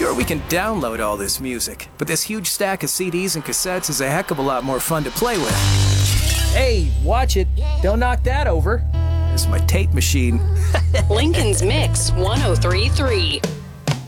Sure, we can download all this music, but this huge stack of CDs and cassettes is a heck of a lot more fun to play with. Hey, watch it. Don't knock that over. It's my tape machine. Lincoln's Mix 1033.